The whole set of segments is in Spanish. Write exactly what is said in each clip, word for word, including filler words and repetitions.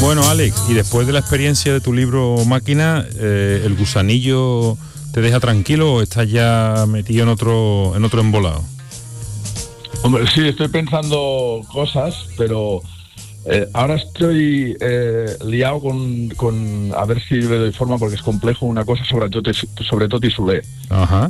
Bueno, Alex, y después de la experiencia de tu libro Máquina, eh, ¿el gusanillo te deja tranquilo o estás ya metido en otro en otro embolado? Hombre, sí, estoy pensando cosas, pero eh, ahora estoy eh, liado con, con a ver si le doy forma, porque es complejo, una cosa sobre Toti, sobre Toti Soler. Ajá.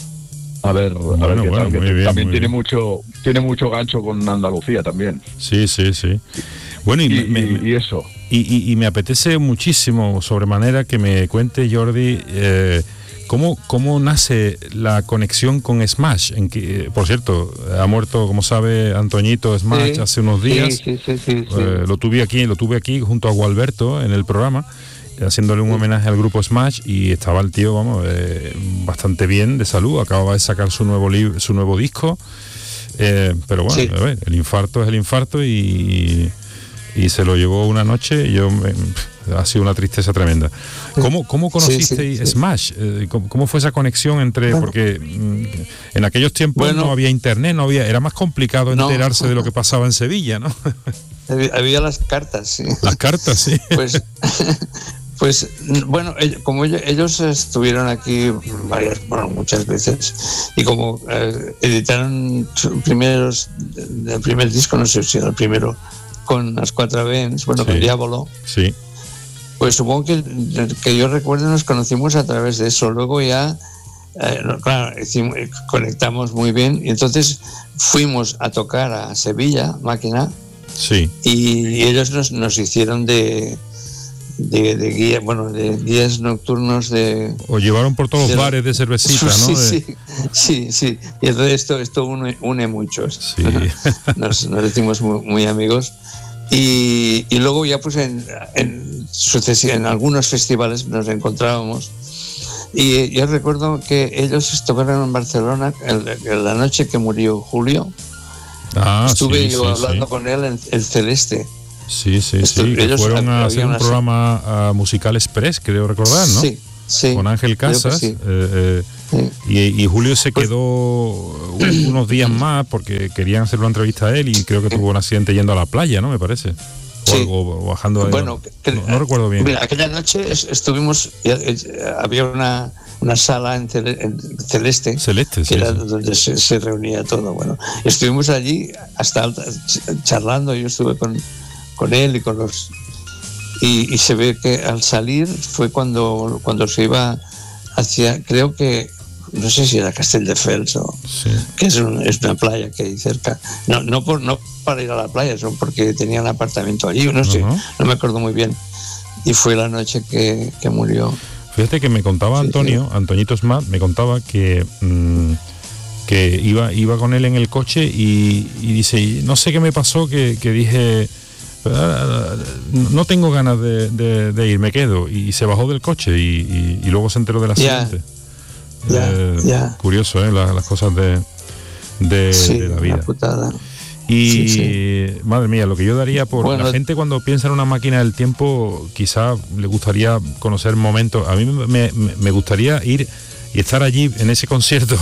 A ver, bueno, a ver qué bueno, tal, que muy bien, también muy tiene bien. mucho tiene mucho gancho con Andalucía también. Sí, sí, sí. Bueno, y, Y, me, y, me, y eso. Y, y, y me apetece muchísimo, sobremanera, que me cuente, Jordi, eh, cómo, cómo nace la conexión con Smash. En que, por cierto, ha muerto, como sabe, Antoñito Smash Sí, hace unos días. Sí, sí, sí, sí, sí. Eh, lo tuve aquí, lo tuve aquí junto a Gualberto en el programa, haciéndole un Sí. homenaje al grupo Smash, y estaba el tío, vamos, eh, bastante bien de salud. Acababa de sacar su nuevo libro, su nuevo disco. Eh, pero bueno, Sí. a ver, el infarto es el infarto y, y se lo llevó una noche y yo me, ha sido una tristeza tremenda. ¿Cómo, cómo conocisteis sí, sí, sí. Smash? Eh, ¿cómo, ¿Cómo fue esa conexión entre...? Bueno. Porque mm, en aquellos tiempos Bueno. no había internet, no había, era más complicado No. enterarse de lo que pasaba en Sevilla, ¿no? Había, había las cartas, sí. Las cartas, sí. Pues, pues bueno, ell- como ellos, ellos estuvieron aquí varias, bueno, muchas veces, y como eh, editaron sus primeros, el primer disco, no sé si era el primero, con las cuatro Vents, bueno, Sí. con Diablo, Sí. pues supongo que, que yo recuerdo nos conocimos a través de eso. Luego ya, eh, no, claro, hicimos, conectamos muy bien, y entonces fuimos a tocar a Sevilla, Máquina, Sí. y ellos nos, nos hicieron de, de, de guía, bueno, de guías nocturnos de... Os llevaron por todos de- los bares de cervecita, ¿no? Sí, De- sí, sí, sí. Y entonces esto, esto une, une muchos. Sí. Nos, nos decimos muy, muy amigos. Y, y luego ya pues en, en, sucesi- en algunos festivales nos encontrábamos. Y yo recuerdo que ellos tocaron en Barcelona el- el- la noche que murió Julio. Ah, Estuve sí, yo sí, hablando sí. con él en el Celeste. Sí, sí, Esto- sí. Que ellos fueron a había hacer un unas- programa ah, musical express, creo recordar, ¿no? Sí, sí. Con Ángel creo que Casas. sí. eh, eh, Sí. y, y Julio se Pues- quedó un- unos días más porque querían hacer una entrevista a él y creo que tuvo un accidente yendo a la playa, ¿no? Me parece. O, Sí. algo, o bajando ahí. Bueno, que- no, no recuerdo bien. Mira, aquella noche es- estuvimos, ya, eh, había una, una sala en, Cele- en Celeste, Celeste, que sí, era sí. donde se, se reunía todo. Bueno, estuvimos allí hasta alta- charlando, yo estuve con, con él y con los... Y, y se ve que al salir fue cuando, cuando se iba hacia, creo que, no sé si era Castelldefels o... Sí. que es, un- es una playa que hay cerca. No, no, por, no para ir a la playa, sino porque tenían apartamento allí, no sé, Ajá. no me acuerdo muy bien. Y fue la noche que, que murió. Fíjate que me contaba Sí, Antonio, Antoñito Smart, me contaba que mm, que iba iba con él en el coche y, y dice, y no sé qué me pasó, que, que dije, "Ah, no tengo ganas de, de- de ir, me quedo", y se bajó del coche y, y- y luego se enteró del Ya. accidente. Ya, Eh, ya. Curioso, ¿eh? Las, las cosas de, de, Sí, de la una vida. putada. Y Sí, sí. madre mía, lo que yo daría por Bueno, la gente cuando piensa en una máquina del tiempo, quizá le gustaría conocer momentos. A mí me, me- me gustaría ir y estar allí en ese concierto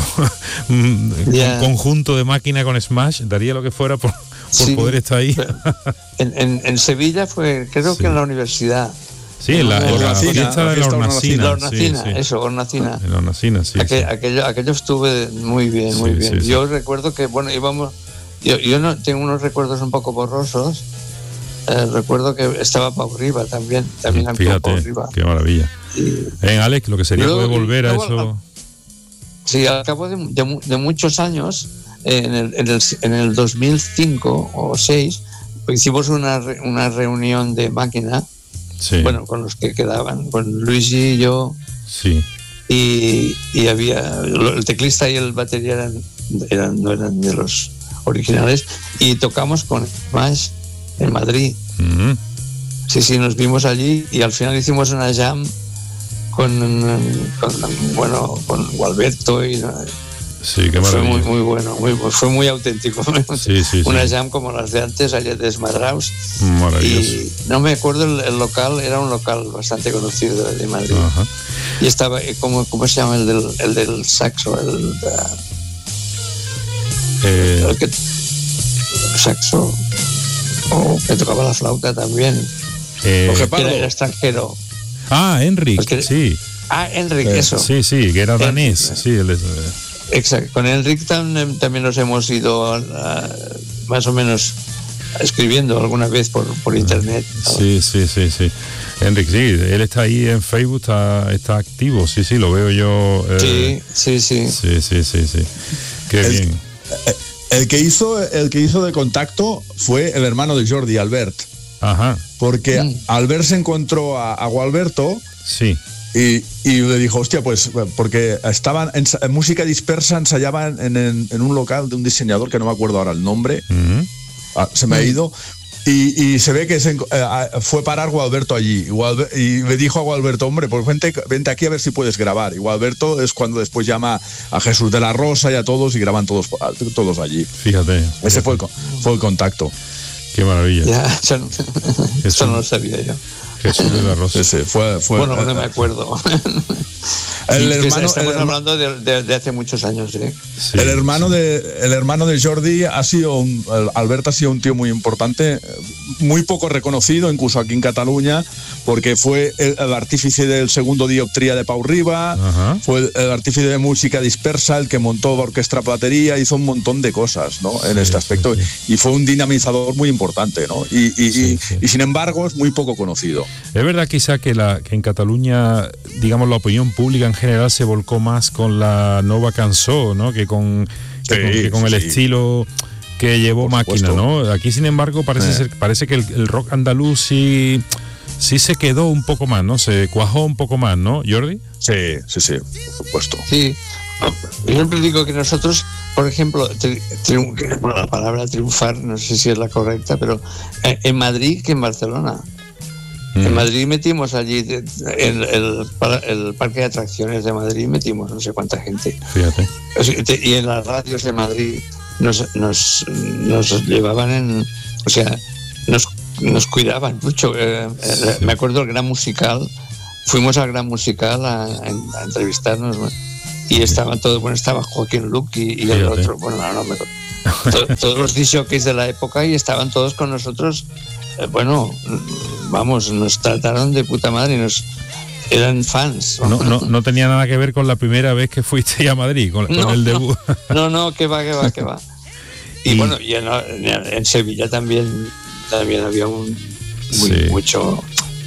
Ya. con conjunto de máquina con Smash, daría lo que fuera por, por Sí. poder estar ahí. En, en, en Sevilla fue, creo Sí. que en la universidad. Sí, en la, en la Hornacina, fiesta la de la fiesta Hornacina. La sí, Hornacina, sí. eso, Hornacina. En la Hornacina, sí. Aquel- sí. Aquello, aquello estuve muy bien, muy Sí, bien. sí, sí. Yo recuerdo que, bueno, íbamos, yo, yo no tengo unos recuerdos un poco borrosos. Eh, recuerdo que estaba Pau Riba también, también actuó Pau Fíjate, Riba. qué maravilla. Y, En Alex, lo que sería Luego- poder volver a luego- eso. sí, al cabo de, de mu- de muchos años, eh, en, el, en, el, en el dos mil cinco o seis, hicimos una, re- una reunión de máquina, Sí, bueno, con los que quedaban, con Luigi y yo, sí. y, y había el teclista y el batería eran, eran- no eran de los originales, y tocamos con Smash en Madrid. Mm. Sí, sí, nos vimos allí y al final hicimos una jam con, con bueno, con Gualberto y Sí, qué fue muy, maravilla. muy bueno, muy, fue muy auténtico. Sí, sí, Una sí. jam como las de antes, allá desmadrados. Maravilloso. Y no me acuerdo el, el local, era un local bastante conocido de Madrid. Ajá. Y estaba, eh, ¿cómo, cómo se llama el del, el del saxo? El, Eh, el que el saxo, o que tocaba la flauta también. Eh, Jorge que Pardo. era extranjero. ah, Enric, Porque- sí. Ah, Enric, Eh, eso. Sí, sí, que era Eh, danés. Sí, él es, eh, Exacto. Con Enric tam- también nos hemos ido a- más o menos escribiendo alguna vez por, por internet. ¿no? sí, sí, sí, sí. Enric, sí, él está ahí en Facebook, está, está activo, sí, sí, lo veo yo. eh, Sí, sí, sí. sí, sí, sí, sí. Qué El- bien. El que hizo el que hizo de contacto fue el hermano de Jordi, Albert, Ajá, porque Mm. Albert se encontró a, a Gualberto sí. y, y le dijo, hostia, pues porque estaban en, en música dispersa, ensayaban en, en- en un local de un diseñador que no me acuerdo ahora el nombre, Ujú. ah, se me ha ido. Y, y se ve que se, enco- eh, ah, fue parar Gualberto allí. Y, Gualber- y le dijo a Gualberto, hombre, pues vente, vente aquí a ver si puedes grabar. Y Gualberto es cuando después llama a Jesús de la Rosa y a todos y graban todos, todos allí. Fíjate. Ese fue el, co- fue el contacto. Qué maravilla. Ya, eso, no- eso no lo sabía yo. Jesús de la Rosa. Ese fue, fue Bueno, no me acuerdo. el Sí, que hermano, estamos el herma- hablando de, de- de hace muchos años, ¿eh? Sí, el hermano de el hermano de Jordi ha sido un, el- Albert ha sido un tío muy importante, muy poco reconocido incluso aquí en Cataluña, porque fue el, el artífice del segundo Dioptría de Pau Riba, Ajá. fue el, el artífice de música dispersa, el que montó Orquestra Platería, hizo un montón de cosas, ¿no? En Sí, este aspecto, sí, y fue un dinamizador muy importante, ¿no? Y, y- Sí, y- sí. y sin embargo es muy poco conocido. Es verdad quizá que, la, que en Cataluña, digamos, la opinión pública en general se volcó más con la nova cançó, ¿no? Que con, que Sí, con, que con sí, el sí. estilo que llevó Por Máquina, supuesto. ¿no? Aquí, sin embargo, parece Eh. ser, parece que el, el rock andaluz sí, sí se quedó un poco más, ¿no? Se cuajó un poco más, ¿no, Jordi? Sí, sí, sí, por supuesto. Sí. Yo siempre digo que nosotros, por ejemplo, tri- triun- bueno, la palabra triunfar, no sé si es la correcta, pero eh, en Madrid que en Barcelona. En Mm. Madrid metimos allí, de- el, el, para- el parque de atracciones de Madrid metimos no sé cuánta gente. Fíjate. O sea, te- y en las radios de Madrid nos, nos, nos llevaban en, o sea, nos, nos cuidaban mucho. Eh, eh, Sí. Me acuerdo del Gran Musical, fuimos al Gran Musical a, a entrevistarnos, ¿no? Y estaban todos, bueno, estaba Joaquín Luc y, y el Fíjate. otro, bueno, no, no me acuerdo. To- todos los disjockeys de la época y estaban todos con nosotros. Eh, bueno, mm, vamos, nos trataron de puta madre y nos eran fans. No, no, no tenía nada que ver con la primera vez que fuiste a Madrid, con, con No, el no. debut. No, no, que va, que va, que va. Y, Y- bueno, y en, en Sevilla también, también había un muy- Sí. mucho,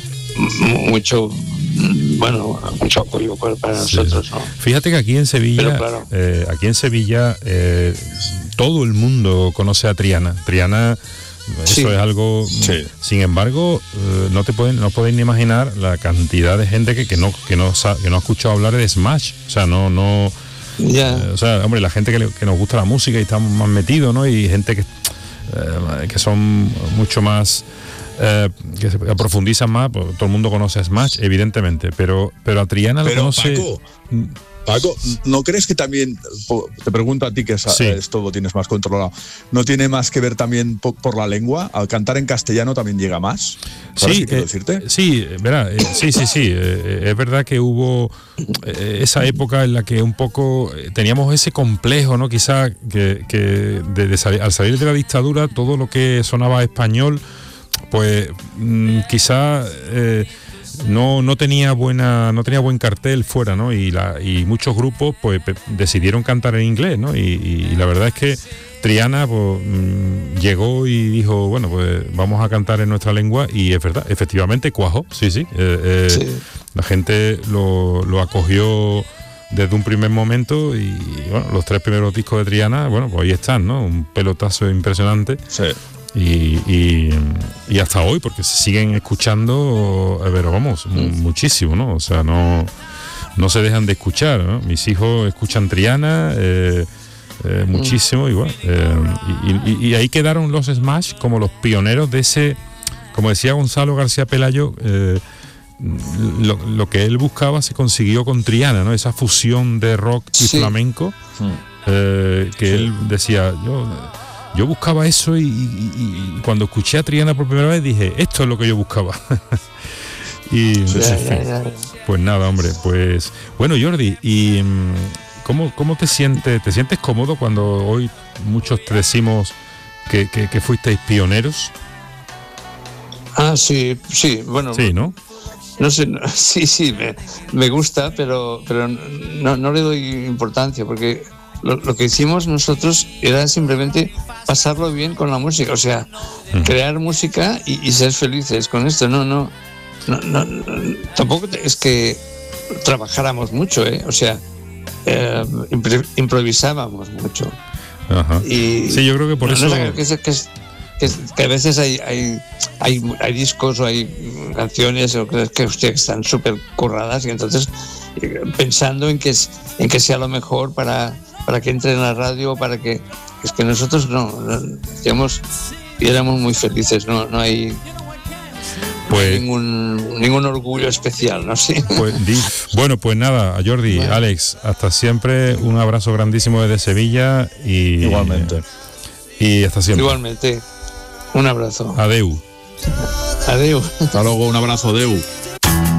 m- mucho, mm, bueno, mucho apoyo para, para Sí, nosotros, sí. ¿no? Fíjate que aquí en Sevilla, Pero claro. eh, aquí en Sevilla, eh, todo el mundo conoce a Triana. Triana, eso Sí. es algo. Sí. Sin embargo, eh, no te pueden, no podéis ni imaginar la cantidad de gente que, que no, que no sa- que no ha escuchado hablar de Smash. O sea, no, no. Ya, Eh, o sea, hombre, la gente que, le- que nos gusta la música y estamos más metidos, ¿no? Y gente que, eh, que son mucho más, eh, que se que profundizan más, pues, todo el mundo conoce a Smash, evidentemente, pero, pero a Triana lo Pero, conoce. Paco, Paco, ¿no crees que también, po- te pregunto a ti que sa- Sí. esto lo tienes más controlado, ¿no tiene más que ver también po- por la lengua? Al cantar en castellano también llega más. ¿Sabes Sí, qué quiero eh, decirte? sí, verá, eh, sí, sí, sí. eh, es verdad que hubo eh, esa época en la que un poco eh, teníamos ese complejo, ¿no? Quizá que, que de- de salir- al salir de la dictadura todo lo que sonaba español, pues mm, quizá eh, no, no tenía buena, no tenía buen cartel fuera, ¿no? Y la, y muchos grupos pues pe- decidieron cantar en inglés, ¿no? Y, y- y la verdad es que Triana pues, mm, llegó y dijo, bueno, pues vamos a cantar en nuestra lengua, y es verdad, efectivamente cuajó, sí, sí. eh, eh, sí. La gente lo, lo acogió desde un primer momento, y bueno, los tres primeros discos de Triana, bueno, pues ahí están, ¿no? Un pelotazo impresionante. Sí. Y, y, y hasta hoy, porque se siguen escuchando, pero vamos, Mm. muchísimo, ¿no? O sea, no, no se dejan de escuchar, ¿no? Mis hijos escuchan Triana eh, eh, muchísimo, y bueno, eh, y, y- y ahí quedaron los Smash como los pioneros de ese, como decía Gonzalo García Pelayo, eh, lo, lo que él buscaba se consiguió con Triana, ¿no? Esa fusión de rock y Sí. flamenco, eh, que él decía, yo... Yo buscaba eso, y, y- y- y cuando escuché a Triana por primera vez dije, esto es lo que yo buscaba. y Sí, Ya, en ya, fin, ya, ya. pues nada, hombre, pues bueno, Jordi, ¿y mm, cómo, cómo te sientes? ¿Te sientes cómodo cuando hoy muchos te decimos que, que, que fuisteis pioneros? Ah, sí, sí, bueno. Sí, ¿no? No sé, no, sí, sí, me, me gusta, pero, pero no, no le doy importancia, porque lo, lo que hicimos nosotros era simplemente pasarlo bien con la música, o sea, mm. crear música y, y ser felices con esto. No, no, no, no, no tampoco es que trabajáramos mucho, ¿eh? O sea, eh, impre, improvisábamos mucho. Ajá. Y sí, yo creo que por no, eso... No es, que, es, que, es, que, que a veces hay, hay, hay, hay discos o hay canciones o que, que, que están súper curradas y entonces pensando en que, en que sea lo mejor para, para que entre en la radio, para que... Es que nosotros no, no digamos, éramos muy felices, no, no hay... Pues, ningún, ningún orgullo especial, no sé. Pues, di, bueno, pues nada, Jordi, bueno. Alex, hasta siempre, un abrazo grandísimo desde Sevilla y igualmente. Y hasta siempre. Igualmente, un abrazo. Adeu. Adeu. Hasta luego, un abrazo, adeu.